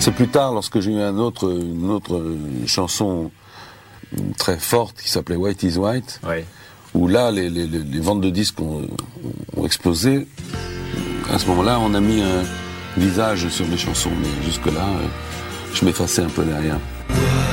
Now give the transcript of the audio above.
C'est plus tard, lorsque j'ai eu une autre chanson très forte qui s'appelait White is White, Ouais. où là, les ventes de disques ont explosé. À ce moment-là, on a mis un visage sur les chansons, mais jusque-là, je m'effaçais un peu derrière.